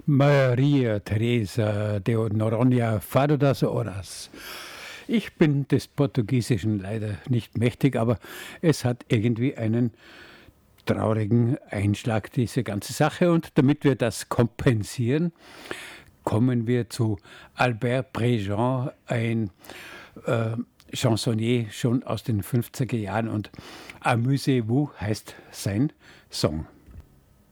Maria Teresa de Noronha Fado das Horas. Ich bin des Portugiesischen leider nicht mächtig, aber es hat irgendwie einen traurigen Einschlag, diese ganze Sache. Und damit wir das kompensieren, kommen wir zu Albert Préjean, ein Chansonnier schon aus den 50er Jahren. Und Amusez-vous heißt sein Song.